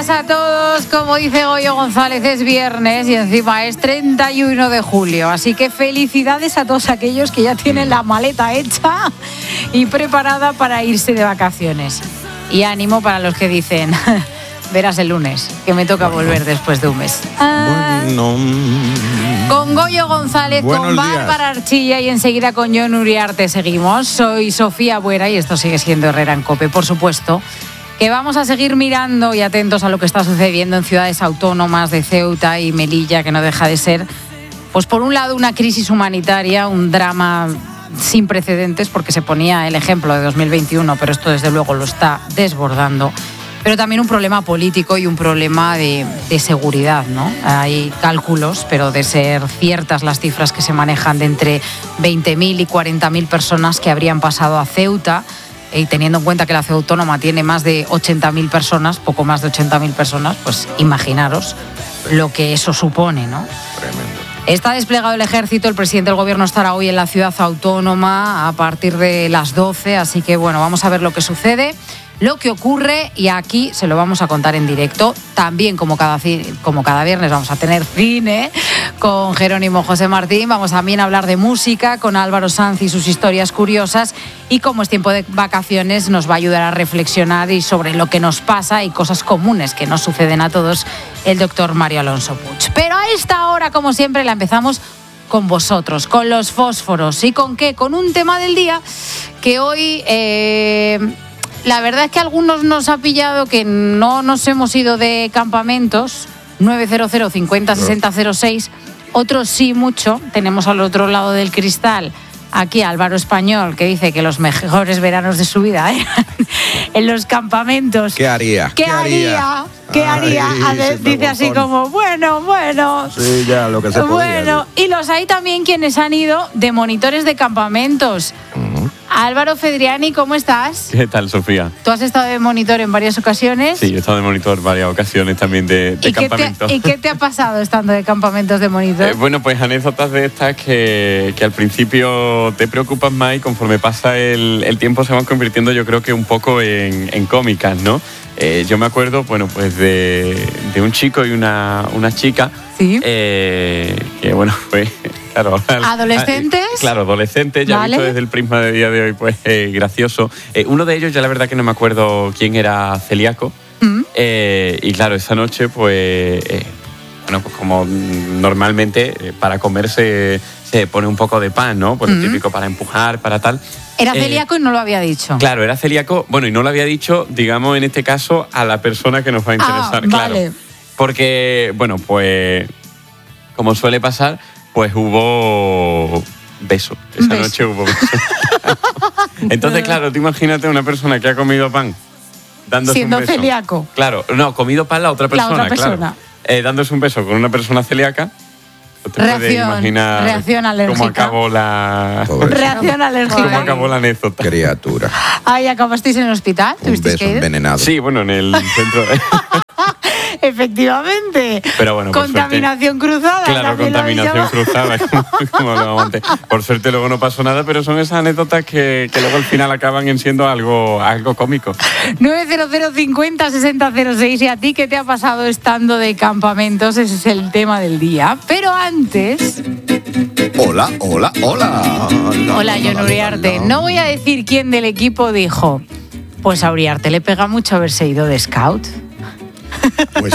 días a todos. Como dice Goyo González, es viernes y encima es 31 de julio. Así que felicidades a todos aquellos que ya tienen la maleta hecha y preparada para irse de vacaciones. Y ánimo para los que dicen, verás el lunes, que me toca volver después de un mes. Con Goyo González, Buenos con días. Bárbara Archilla y enseguida con Jon Uriarte seguimos. Soy Sofía Buera y esto sigue siendo Herrera en COPE, por supuesto. Que vamos a seguir mirando y atentos a lo que está sucediendo en ciudades autónomas de Ceuta y Melilla, que no deja de ser, pues por un lado, una crisis humanitaria, un drama sin precedentes, porque se ponía el ejemplo de 2021, pero esto desde luego lo está desbordando, pero también un problema político y un problema de seguridad, ¿no? Hay cálculos, pero de ser ciertas las cifras que se manejan de entre 20.000 y 40.000 personas que habrían pasado a Ceuta, y teniendo en cuenta que la ciudad autónoma tiene más de 80.000 personas, poco más de 80.000 personas, pues imaginaros lo que eso supone, ¿no? Tremendo. Está desplegado el ejército, el presidente del gobierno estará hoy en la ciudad autónoma a partir de las 12, así que bueno, vamos a ver lo que sucede, lo que ocurre, y aquí se lo vamos a contar en directo. También como cada viernes vamos a tener cine con Jerónimo José Martín, vamos también a hablar de música con Álvaro Sanz y sus historias curiosas, y como es tiempo de vacaciones nos va a ayudar a reflexionar y sobre lo que nos pasa y cosas comunes que nos suceden a todos el doctor Mario Alonso Puig. Pero a esta hora, como siempre, la empezamos con vosotros, con los fósforos. ¿Y con qué? Con un tema del día que hoy... la verdad es que a algunos nos ha pillado que no nos hemos ido de campamentos, 900 50 60 06, otros sí mucho. Tenemos al otro lado del cristal aquí a Álvaro Español, que dice que los mejores veranos de su vida en los campamentos. ¿Qué haría? ¿Qué haría? A ver, dice así como, bueno. Sí, ya, lo que se podía. Bueno, y los hay también quienes han ido de monitores de campamentos. Álvaro Fedriani, ¿cómo estás? ¿Qué tal, Sofía? Tú has estado de monitor en varias ocasiones. Sí, yo he estado de monitor en varias ocasiones también de campamento. ¿Y qué te ha pasado estando de campamentos de monitor? Bueno, pues anécdotas de estas que al principio te preocupan más y conforme pasa el tiempo se van convirtiendo, yo creo que un poco en cómicas, ¿no? Yo me acuerdo, bueno, pues de un chico y una chica. Sí. Que bueno, fue... Claro, ¿adolescentes? Claro, adolescentes, ya Vale. visto desde el prisma de día de hoy, pues gracioso. Uno de ellos, ya la verdad que no me acuerdo quién era, celíaco. Y claro, esa noche, pues, bueno, pues como normalmente para comer se pone un poco de pan, ¿no? Pues lo típico para empujar, para tal. Era celíaco y no lo había dicho. Claro, era celíaco, bueno, y no lo había dicho, digamos, en este caso, a la persona que nos va a interesar, claro. Vale. Porque, bueno, pues, como suele pasar, pues hubo beso. Esa noche hubo beso. Entonces, claro, tú imagínate una persona que ha comido pan dándose Siendo un beso. celíaco. Claro, no, comido pan la otra persona. persona. Claro. Dándose un beso con una persona celíaca. Te puedes imaginar reacción alérgica. cómo acabó Reacción alérgica. cómo acabó la anécdota. Criatura. Ay, ¿acabasteis en el hospital? Un ¿Tuvisteis beso que ir? envenenado. Sí, bueno, en el centro. Efectivamente. Pero bueno, por contaminación cruzada. Claro, también lo habéis contaminación llamado. cruzada, como lo llamamos antes. Por suerte luego no pasó nada, pero son esas anécdotas que luego al final acaban en siendo algo cómico. 900 50 60 06. ¿Y a ti qué te ha pasado estando de campamentos? Ese es el tema del día. Pero antes... Hola. Hola, Jon Uriarte. No voy a decir quién del equipo dijo, pues a Uriarte le pega mucho haberse ido de scout. Pues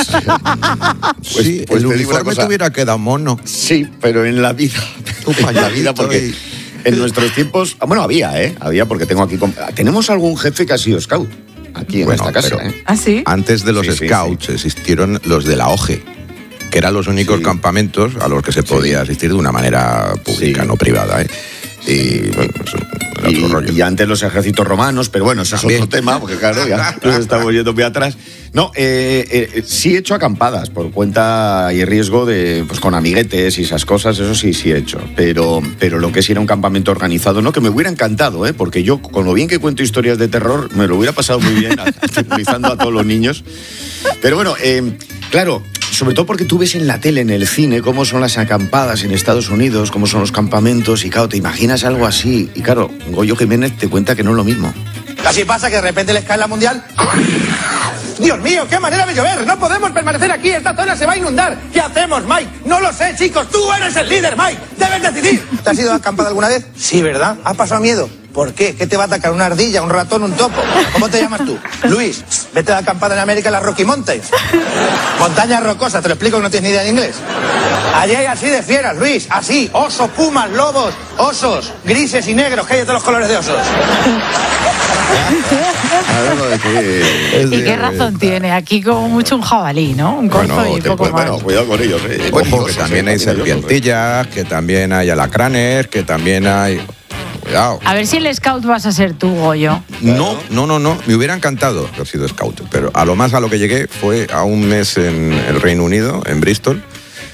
Sí, pues el te digo una uniforme cosa. te hubiera quedado mono. Sí, pero en la vida. En la vida, porque en nuestros tiempos. Bueno, había, porque tengo aquí. Tenemos algún jefe que ha sido scout aquí en Bueno, esta casa. pero- ¿Ah, sí? Antes de los Sí, sí, scouts existieron los de la OGE, que eran los únicos Sí. campamentos a los que se podía asistir de una manera pública, Sí. no privada. Y bueno, pues, era otro rollo. Y antes los ejércitos romanos, pero bueno, ese es También. otro tema, porque claro, ya nos estamos yendo muy atrás. No, sí he hecho acampadas por cuenta y riesgo de, pues con amiguetes y esas cosas, eso sí he hecho. Pero lo que sí era un campamento organizado, no, que me hubiera encantado, porque yo, con lo bien que cuento historias de terror, me lo hubiera pasado muy bien aterrorizando a todos los niños. Pero bueno, claro, sobre todo porque tú ves en la tele, en el cine, cómo son las acampadas en Estados Unidos, cómo son los campamentos, y claro, te imaginas algo así. Y claro, Goyo Jiménez te cuenta que no es lo mismo. Casi pasa que de repente les cae la mundial. Dios mío, qué manera de llover. No podemos permanecer aquí. Esta zona se va a inundar. ¿Qué hacemos, Mike? No lo sé, chicos. Tú eres el líder, Mike. Debes decidir. ¿Te has ido a acampada alguna vez? Sí, ¿verdad? ¿Has pasado miedo? ¿Por qué? ¿Qué te va a atacar? ¿Una ardilla, un ratón, un topo? ¿Cómo te llamas tú? Luis, vete de acampada en América en las Rocky Mountains. Montañas rocosas, te lo explico que no tienes ni idea de inglés. Allí hay así de fieras, Luis, así. Osos, pumas, lobos, osos, grises y negros, que hay de todos los colores de osos. ¿Y qué razón tiene? Aquí como mucho un jabalí, ¿no? Un corzo y poco más. Bueno, cuidado con ellos. Ojo, que también hay serpientillas, que también hay alacranes, que también hay... Cuidado. A ver si el scout vas a ser tú, Goyo. No. Me hubiera encantado haber sido scout, pero a lo que llegué fue a un mes en el Reino Unido, en Bristol,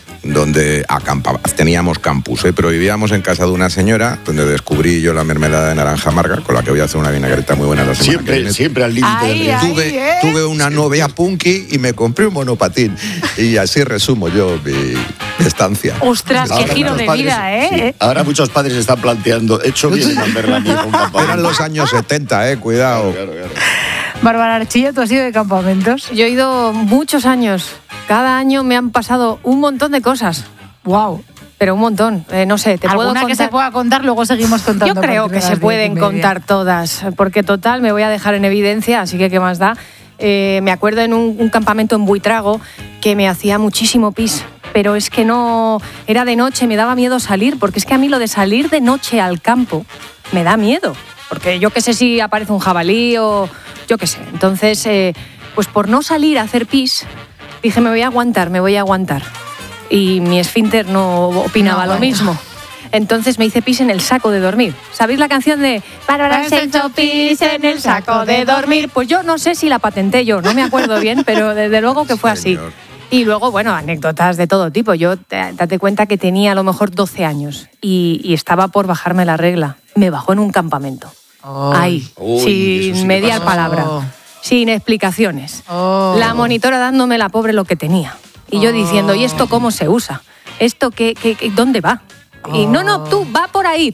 donde teníamos campus, pero vivíamos en casa de una señora, donde descubrí yo la mermelada de naranja amarga, con la que voy a hacer una vinagreta muy buena la semana que viene. Siempre al límite. Tuve una novia punky y me compré un monopatín. Y así resumo yo mi estancia. ¡Ostras, qué giro de vida, Sí. Ahora muchos padres se están planteando, hecho bien en verla a mi hijo un campamento. Eran los años 70, cuidado. Claro. Bárbara Archillo, ¿tú has ido de campamentos? Yo he ido muchos años. Cada año me han pasado un montón de cosas. ¡Wow! Pero un montón. No sé, te puedo ¿Alguna contar? que se pueda contar? Luego seguimos contando. Yo creo que se pueden contar todas, porque total me voy a dejar en evidencia, así que ¿qué más da? Me acuerdo en un campamento en Buitrago que me hacía muchísimo pis, pero es que no... Era de noche, me daba miedo salir, porque es que a mí lo de salir de noche al campo me da miedo, porque yo qué sé si aparece un jabalí o... Yo qué sé. Entonces, pues por no salir a hacer pis, dije, me voy a aguantar. Y mi esfínter no opinaba lo mismo. Entonces me hice pis en el saco de dormir. ¿Sabéis la canción de Bárbara se hizo pis en el saco de dormir? Pues yo no sé si la patenté yo, no me acuerdo bien, pero desde luego que fue así. Y luego, bueno, anécdotas de todo tipo. Yo, date cuenta que tenía a lo mejor 12 años y estaba por bajarme la regla. Me bajó en un campamento. Ahí, sin mediar palabra, sin explicaciones. La monitora dándome la pobre lo que tenía. Y yo diciendo, ¿y esto cómo se usa? ¿Esto dónde va? Y no, tú, va por ahí,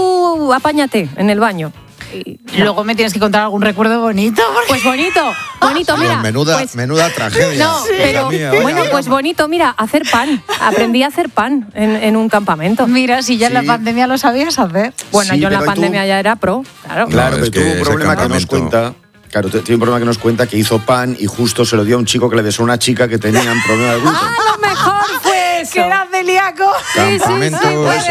tú apáñate en el baño. Y luego me tienes que contar algún recuerdo bonito. Pues bonito, mira. Menuda tragedia. No, pero bueno, pues bonito, mira, hacer pan. Aprendí a hacer pan en un campamento. Mira, si ya en la pandemia lo sabías hacer. Bueno, yo en la pandemia ya era pro, claro. Claro, pero tuvo un problema que nos cuenta. Claro, tiene un problema que nos cuenta que hizo pan y justo se lo dio a un chico que le besó a una chica que tenía un problema de gluten. ¡Ah, lo mejor fue eso! Que era celíaco. Campamento,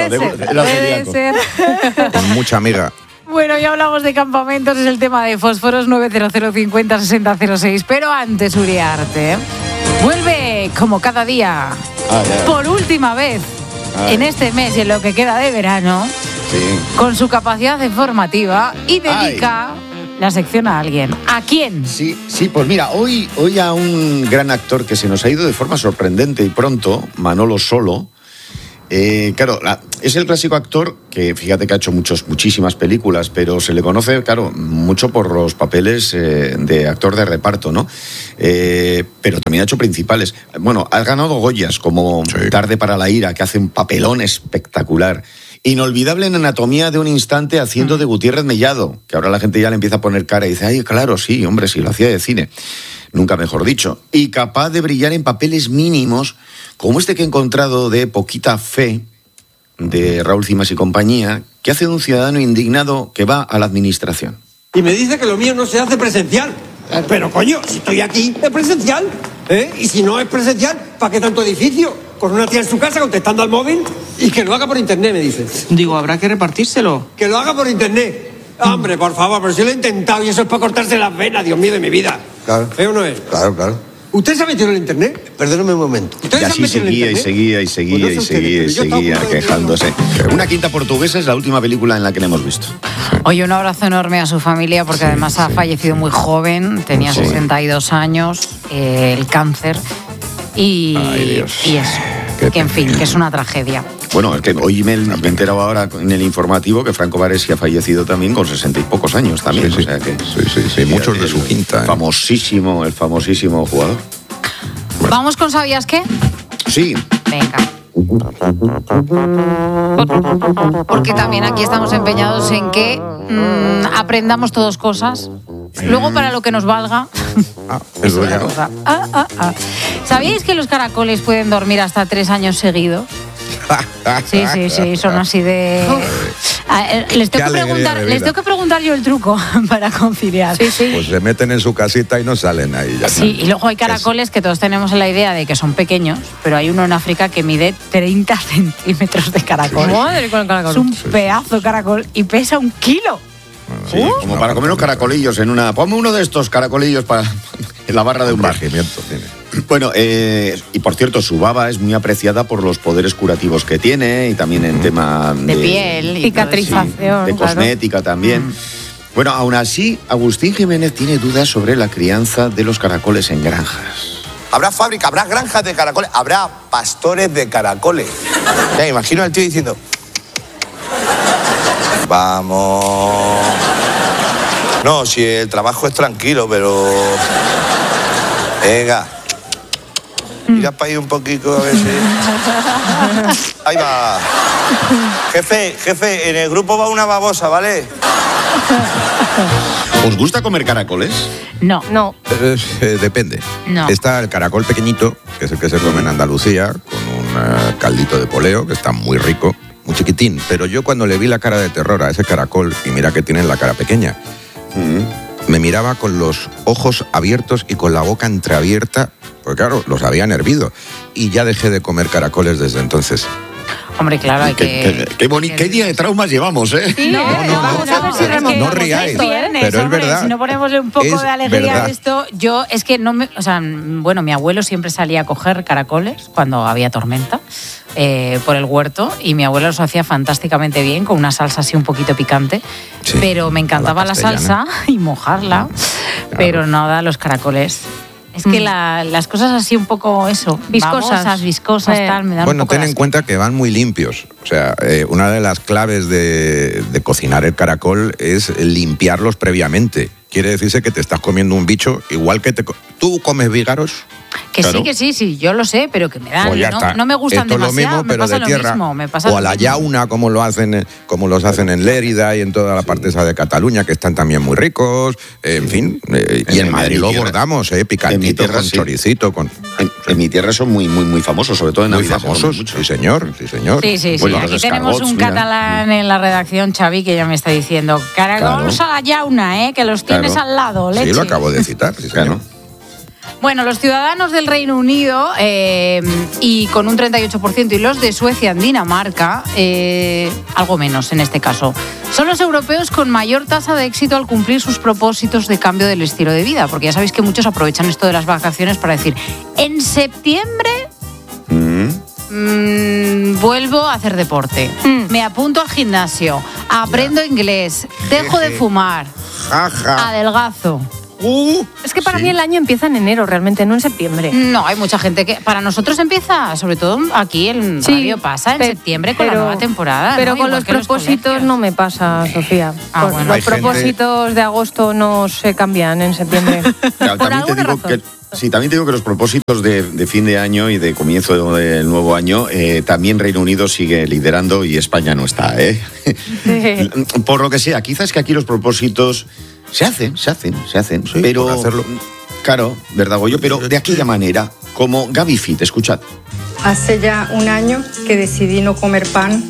puede ser. Con mucha amiga. Bueno, ya hablamos de campamentos, es el tema de Fósforos 900506006. Pero antes, Uriarte vuelve como cada día, por última vez, en este mes y en lo que queda de verano, con su capacidad informativa y dedica la sección a alguien. ¿A quién? Sí, pues mira, hoy a un gran actor que se nos ha ido de forma sorprendente y pronto, Manolo Solo. Claro, es el clásico actor que, fíjate que ha hecho muchísimas películas, pero se le conoce, claro, mucho por los papeles de actor de reparto, ¿no? Pero también ha hecho principales. Bueno, ha ganado Goyas, como Tarde para la ira, que hace un papelón espectacular. Inolvidable en Anatomía de un instante, haciendo de Gutiérrez Mellado, que ahora la gente ya le empieza a poner cara y dice, ay, claro, sí, hombre, sí, lo hacía de cine. Nunca mejor dicho. Y capaz de brillar en papeles mínimos, como este que he encontrado de Poquita Fe, de Raúl Cimas y compañía, que hace de un ciudadano indignado que va a la administración. Y me dice que lo mío no se hace presencial. Pero coño, si estoy aquí, es presencial. Y si no es presencial, ¿para qué tanto edificio? Con una tía en su casa contestando al móvil y que lo haga por internet, me dice. Digo, habrá que repartírselo. Que lo haga por internet. Hombre, por favor, pero si lo he intentado y eso es para cortarse las venas, Dios mío, de mi vida. Claro. ¿O no es? Claro. ¿Usted se ha metido en el internet? Perdóname un momento. Y así seguía quejándose. Una quinta portuguesa es la última película en la que le hemos visto. Oye, un abrazo enorme a su familia, porque además ha fallecido muy joven, tenía 62 años, el cáncer, y eso. Que en fin, que es una tragedia. Bueno, es que hoy me he enterado ahora en el informativo que Franco Baresi ha fallecido también con 60 y pocos años también. Sí, o sea que, sí, muchos de su quinta. El famosísimo jugador. ¿Vamos con ¿Sabías qué? Sí. Venga. Porque también aquí estamos empeñados en que aprendamos todos cosas. Luego, para lo que nos valga. Es otra cosa. ¿Sabíais que los caracoles pueden dormir hasta 3 años seguidos? Sí, son así de... Les tengo que preguntar yo el truco para conciliar. Pues se meten en su casita y no salen ahí. Ya sí, y luego hay caracoles que todos tenemos la idea de que son pequeños, pero hay uno en África que mide 30 centímetros de caracol. Sí. Madre con el caracol. Es un pedazo de caracol y pesa 1 kilo. Sí, como para comer unos caracolillos en una... Ponme uno de estos caracolillos en la barra de un bar. Bueno, y por cierto, su baba es muy apreciada por los poderes curativos que tiene y también en tema de piel, cicatrización, de cosmética también. Bueno, aún así, Agustín Jiménez tiene dudas sobre la crianza de los caracoles en granjas. Habrá fábrica, habrá granjas de caracoles, habrá pastores de caracoles. Ya me imagino al tío diciendo... Vamos... No, si el trabajo es tranquilo, pero... Venga. Mira para ahí un poquito a ver si... Ahí va. Jefe, en el grupo va una babosa, ¿vale? ¿Os gusta comer caracoles? No. Depende. No. Está el caracol pequeñito, que es el que se come en Andalucía, con un caldito de poleo, que está muy rico, muy chiquitín. Pero yo cuando le vi la cara de terror a ese caracol, y mira que tiene la cara pequeña, me miraba con los ojos abiertos y con la boca entreabierta, porque claro, los habían hervido. Y ya dejé de comer caracoles desde entonces. Hombre, claro, hay qué día de traumas llevamos, ¿eh? Sí, no riáis, pero es verdad. Si no ponemos un poco de alegría a esto, yo es que no me... O sea, bueno, mi abuelo siempre salía a coger caracoles cuando había tormenta por el huerto y mi abuelo los hacía fantásticamente bien con una salsa así un poquito picante, pero me encantaba la salsa y mojarla, pero nada, los caracoles... Es que las cosas así un poco eso, viscosas, tal, me dan bueno, un poco ten en cuenta que van muy limpios. O sea, una de las claves de cocinar el caracol es limpiarlos previamente. Quiere decirse que te estás comiendo un bicho igual que ¿Tú comes vígaros? Que claro. Sí, yo lo sé, pero que me dan, no me gustan esto demasiado, es lo mismo, pero me pasa de tierra. Lo mismo, o a la yauna, como los hacen en Lérida y en toda la parte esa de Cataluña, que están también muy ricos, en fin, y en Madrid lo bordamos, picantito, con choricito. En mi tierra son muy, muy, muy famosos, sobre todo en Navidad. Muy famosos, sí señor. Sí, bueno, aquí tenemos un catalán en la redacción, Xavi, que ya me está diciendo, caracoles a la yauna, que los tienes al lado, leche. Sí, lo acabo de citar, sí, señor. Bueno, los ciudadanos del Reino Unido y con un 38% y los de Suecia en Dinamarca, algo menos en este caso, son los europeos con mayor tasa de éxito al cumplir sus propósitos de cambio del estilo de vida, porque ya sabéis que muchos aprovechan esto de las vacaciones para decir, en septiembre vuelvo a hacer deporte, me apunto al gimnasio, aprendo inglés, dejo de fumar, adelgazo. Es que para mí el año empieza en enero, realmente, no en septiembre. No, hay mucha gente que... Para nosotros empieza, sobre todo aquí, el radio pasa en septiembre con la nueva temporada. Pero ¿no? con los propósitos no me pasa, Sofía. Bueno. Los propósitos de agosto no se cambian en septiembre. Claro, también te digo que los propósitos de fin de año y de comienzo del nuevo año, también Reino Unido sigue liderando y España no está, ¿eh? Sí. Por lo que sea, quizás que aquí los propósitos... Se hacen, sí, pero por hacerlo. Claro, ¿verdad, Goyo? Pero de aquella manera, como Gaby Fit, escuchad. Hace ya un año que decidí no comer pan.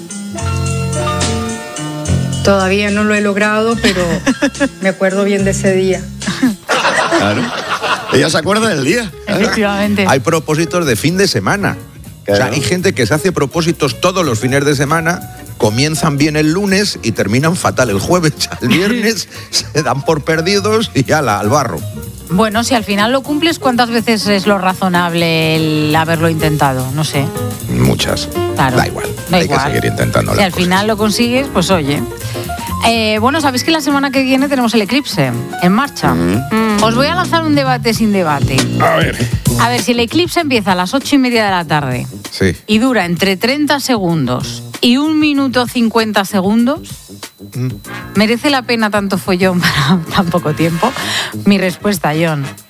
Todavía no lo he logrado, pero me acuerdo bien de ese día. Claro. Ella se acuerda del día. Efectivamente. Hay propósitos de fin de semana. Claro. O sea, hay gente que se hace propósitos todos los fines de semana, comienzan bien el lunes y terminan fatal el jueves. El viernes se dan por perdidos y ya al barro. Bueno, si al final lo cumples, ¿cuántas veces es lo razonable el haberlo intentado? No sé. Muchas. Claro. Da igual. Hay que seguir intentando. Si al final lo consigues, pues oye. Bueno, sabéis que la semana que viene tenemos el eclipse en marcha. Os voy a lanzar un debate sin debate. A ver, si el eclipse empieza a las 8:30 de la tarde y dura entre 30 segundos y 1 minuto 50 segundos, ¿merece la pena tanto follón para tan poco tiempo? Mi respuesta, John.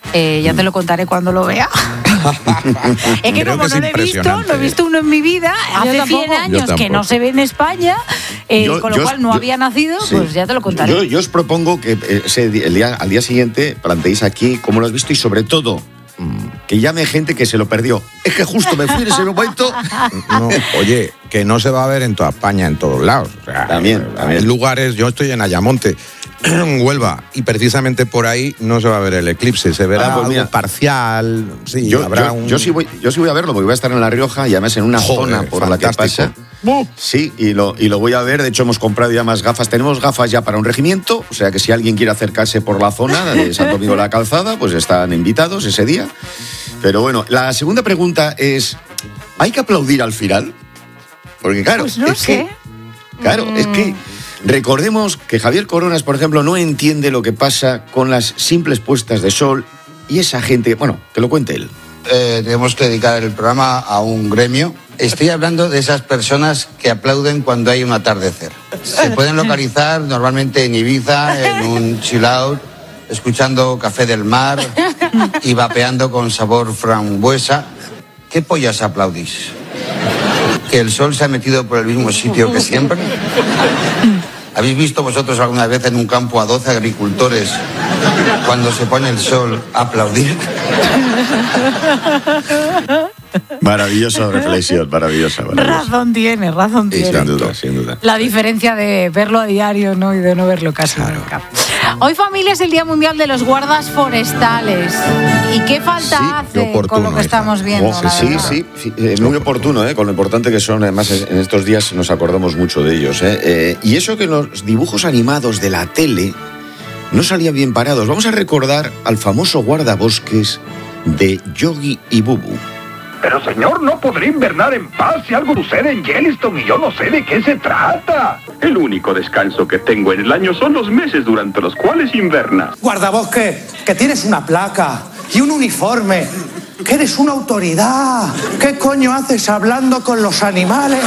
Ya te lo contaré cuando lo vea. Es que Creo como que no lo he visto uno en mi vida, hace 100 años que no se ve en España, con lo cual no había nacido, sí. pues ya te lo contaré. Yo os propongo que al día siguiente planteéis aquí cómo lo has visto y sobre todo que llame gente que se lo perdió. Es que justo me fui en ese momento. No, oye, que no se va a ver en toda España, en todos lados. O sea, También. En lugares, yo estoy en Ayamonte, en Huelva, y precisamente por ahí no se va a ver el eclipse, se verá pues algo parcial. Sí, yo sí voy a verlo porque voy a estar en La Rioja y además en una zona por fantástico. la que pasa. Sí, y lo voy a ver. De hecho, hemos comprado ya más gafas. Tenemos gafas ya para un regimiento, o sea que si alguien quiere acercarse por la zona de Santo Domingo de la Calzada, pues están invitados ese día. Pero bueno, la segunda pregunta es, ¿hay que aplaudir al final? Porque claro, pues no sé. Es que recordemos que Javier Coronas, por ejemplo, no entiende lo que pasa con las simples puestas de sol y esa gente, bueno, que lo cuente él. Tenemos que dedicar el programa a un gremio. Estoy hablando de esas personas que aplauden cuando hay un atardecer. Se pueden localizar normalmente en Ibiza, en un chill out, escuchando Café del Mar y vapeando con sabor frambuesa. ¿Qué pollas aplaudís? ¿Que el sol se ha metido por el mismo sitio que siempre? ¿Habéis visto vosotros alguna vez en un campo a 12 agricultores cuando se pone el sol a aplaudir? Maravillosa reflexión, maravillosa. Razón tiene. Sin duda. La diferencia de verlo a diario, ¿no? Y de no verlo casi nunca. Hoy, familia, es el Día Mundial de los Guardas Forestales. ¿Y qué falta hace con lo que estamos viendo? Sí, es muy oportuno, con lo importante que son. Además, en estos días nos acordamos mucho de ellos. Y eso que los dibujos animados de la tele no salían bien parados. Vamos a recordar al famoso guardabosques de Yogi y Bubu. Pero señor, no podré invernar en paz si algo sucede en Yellowstone y yo no sé de qué se trata. El único descanso que tengo en el año son los meses durante los cuales invernas. Guardabosque, que tienes una placa y un uniforme, que eres una autoridad. ¿Qué coño haces hablando con los animales?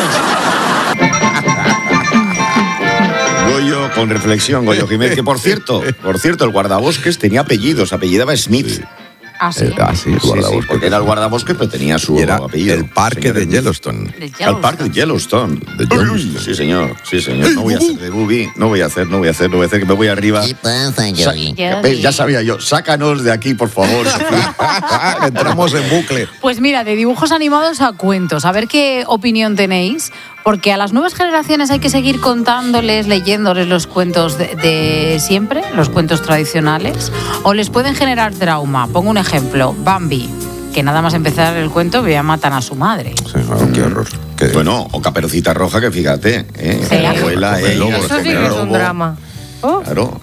Goyo, con reflexión, Goyo Jiménez, que por cierto, el guardabosques tenía apellidos, apellidaba Smith. Sí. ¿Ah, sí? El guardabosque. Porque era el guardabosque, pero tenía su apellido. El parque de Yellowstone. El parque de Yellowstone. Sí, señor. No voy a hacer de Bubi, no voy a hacer, que me voy arriba. ¿Qué pasa, Yogi? Ya sabía yo, sácanos de aquí, por favor. Entramos en bucle. Pues mira, de dibujos animados a cuentos, a ver qué opinión tenéis, porque a las nuevas generaciones hay que seguir contándoles, leyéndoles los cuentos de siempre, los cuentos tradicionales, o les pueden generar trauma. Pongo un ejemplo, Bambi, que nada más empezar el cuento ya matan a su madre. Sí, qué horror. Bueno, o Caperucita Roja, que fíjate, la abuela, eso sí que es un drama. Claro.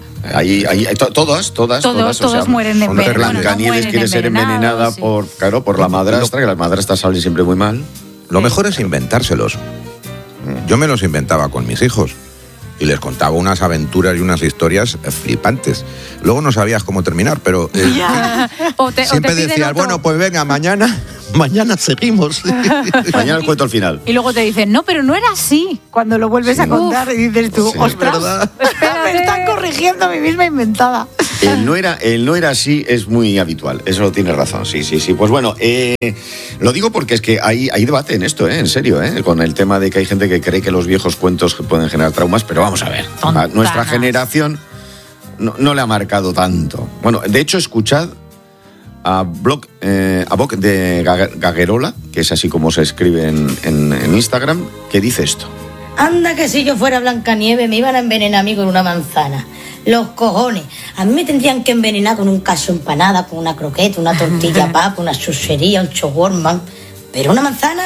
Todas mueren envenenadas. Blancanieves quiere ser envenenada por la madrastra, que las madrastras salen siempre muy mal. Lo mejor es inventárselos. Yo me los inventaba con mis hijos y les contaba unas aventuras y unas historias flipantes. Luego no sabías cómo terminar, pero siempre decías, bueno, pues venga, mañana seguimos. Mañana cuento al final. Y luego te dicen, no, pero no era así. Cuando lo vuelves a contar y dices tú, ostras, espera, me están corrigiendo a mí misma inventada. El no era así es muy habitual, eso tienes razón, sí. Pues bueno, lo digo porque es que hay debate en esto, en serio, con el tema de que hay gente que cree que los viejos cuentos pueden generar traumas, pero vamos a ver, a nuestra generación no le ha marcado tanto. Bueno, de hecho, escuchad a Boc de Gaguerola, que es así como se escribe en Instagram, que dice esto. Anda que si yo fuera Blancanieves me iban a envenenar a mí con una manzana. Los cojones. A mí me tendrían que envenenar con un caso empanada, con una croqueta, una tortilla papa, una chuchería, un shawarma. ¿Pero una manzana?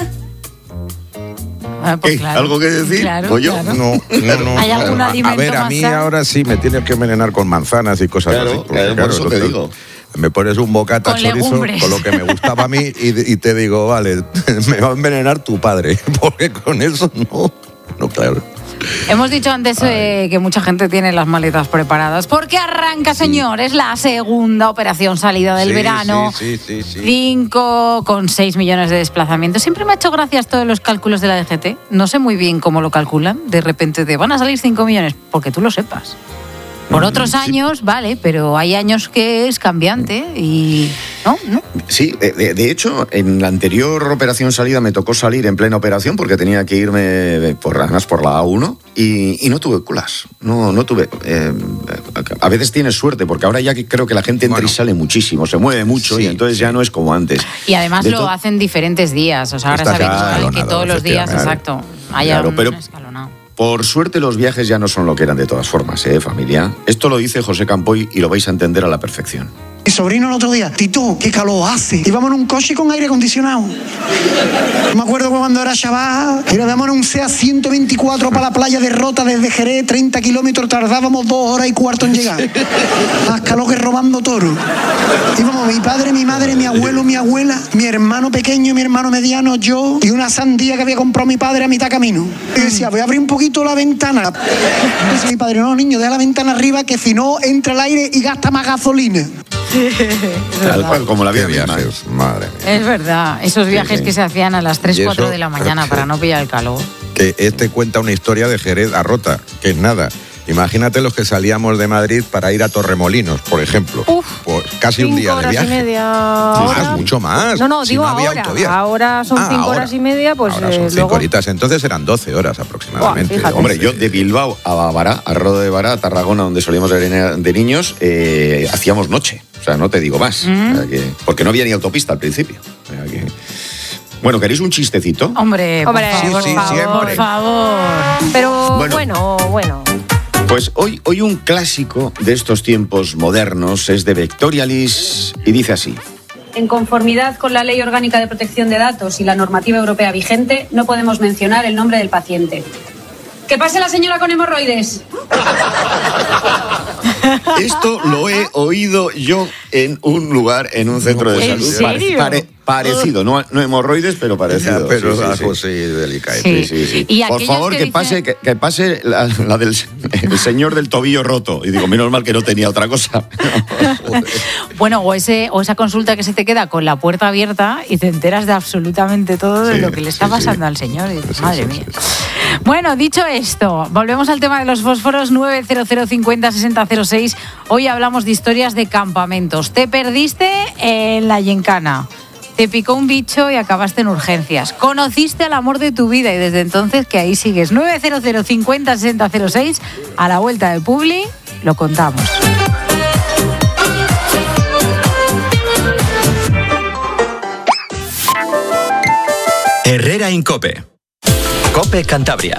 Pues claro. ¿Algo que decir? Claro, yo? claro. No. ¿Hay algún alimento a ver, a mí más sano? ahora sí me tienes que envenenar con manzanas y cosas así. Porque, por eso te digo. Me pones un bocata con chorizo legumbres, con lo que me gustaba a mí y te digo, vale, me va a envenenar tu padre, porque con eso no, claro. Hemos dicho antes que mucha gente tiene las maletas preparadas porque arranca, señores, la segunda operación salida del verano. Sí. 5,6 millones de desplazamientos. Siempre me ha hecho gracia todos los cálculos de la DGT. No sé muy bien cómo lo calculan. De repente te van a salir 5 millones, porque tú lo sepas. Por otros años, vale, pero hay años que es cambiante y... ¿No? Sí, de hecho, en la anterior operación salida me tocó salir en plena operación porque tenía que irme además por la A1 y no tuve colas. No tuve... a veces tienes suerte porque ahora ya creo que la gente entra y sale muchísimo, se mueve mucho y entonces ya no es como antes. Y además lo hacen diferentes días, o sea, ahora es habitual que todos los días, exacto, haya un escalonado. Por suerte los viajes ya no son lo que eran de todas formas, familia. Esto lo dice José Campoy y lo vais a entender a la perfección. Mi sobrino el otro día, Tito, qué calor hace. Íbamos en un coche con aire acondicionado. Me acuerdo cuando era chaval, íbamos en un SEAT 124 para la playa de Rota desde Jerez, 30 kilómetros, tardábamos 2 horas y cuarto en llegar. Más calor que robando toro. Íbamos mi padre, mi madre, mi abuelo, mi abuela, mi hermano pequeño, mi hermano mediano, yo y una sandía que había comprado mi padre a mitad camino. Y decía, voy a abrir un poquito la ventana. Y decía mi padre, no, niño, deja la ventana arriba que si no entra el aire y gasta más gasolina. Tal cual, como la vida viajes, madre mía. Es verdad, esos viajes que se hacían a las 3, 4 de la mañana para no pillar el calor. Que cuenta una historia de Jerez a Rota, que es nada. Imagínate los que salíamos de Madrid para ir a Torremolinos, por ejemplo. Pues casi un día de viaje. 5 horas y media. Mucho más. No, si digo no había ahora. autovía. Ahora son 5 horas y media, pues ahora son 5 luego... horitas, entonces eran 12 horas aproximadamente. Hombre, yo de Bilbao a Bará, a Roda de Bará, a Tarragona, donde solíamos ir de niños, hacíamos noche. O sea, no te digo más. O sea, porque no había ni autopista al principio. O sea, Bueno, ¿queréis un chistecito? Hombre, por favor. Pero bueno. Pues hoy un clásico de estos tiempos modernos es de Vectorialis y dice así. En conformidad con la Ley Orgánica de Protección de Datos y la normativa europea vigente, no podemos mencionar el nombre del paciente. ¡Que pase la señora con hemorroides! Esto lo he oído yo en un lugar, en un centro de salud. ¿En serio? Parecido, no hemorroides, pero parecido. Pero algo sí delicado. Sí. Y por favor, que pase la del el señor del tobillo roto. Y digo, menos mal que no tenía otra cosa. Bueno, o esa consulta que se te queda con la puerta abierta y te enteras de absolutamente todo de lo que le está pasando al señor. Y dices, madre mía. Bueno, dicho esto, volvemos al tema de los fósforos. 900 50 60 06. Hoy hablamos de historias de campamentos. Te perdiste en la gincana. Te picó un bicho y acabaste en urgencias. Conociste al amor de tu vida y desde entonces que ahí sigues. 900 50 60 06. A la vuelta de Publi lo contamos. Herrera Incope. Cope Cantabria.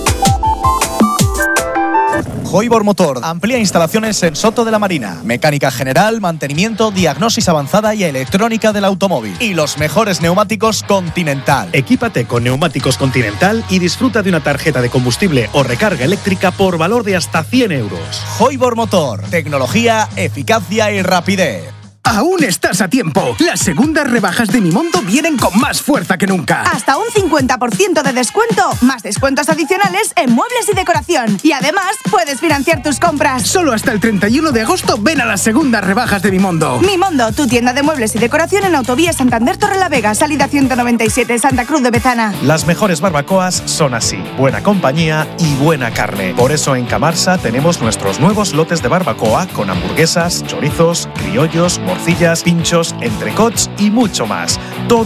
Hoibor Motor amplía instalaciones en Soto de la Marina. Mecánica general, mantenimiento, diagnosis avanzada y electrónica del automóvil. Y los mejores neumáticos Continental. Equípate con neumáticos Continental y disfruta de una tarjeta de combustible o recarga eléctrica por valor de hasta 100 euros. Hoibor Motor. Tecnología, eficacia y rapidez. Aún estás a tiempo. Las segundas rebajas de Mimondo vienen con más fuerza que nunca. Hasta un 50% de descuento, más descuentos adicionales en muebles y decoración. Y además, puedes financiar tus compras. Solo hasta el 31 de agosto ven a las segundas rebajas de Mimondo. Mimondo, tu tienda de muebles y decoración en Autovía Santander Torrelavega, salida 197, Santa Cruz de Bezana. Las mejores barbacoas son así, buena compañía y buena carne. Por eso en Camarsa tenemos nuestros nuevos lotes de barbacoa con hamburguesas, chorizos, criollos, morcillas, pinchos, entrecots y mucho más. Todo